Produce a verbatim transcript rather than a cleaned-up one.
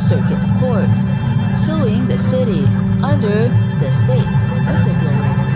Circuit Court, suing the city under the state's whistleblower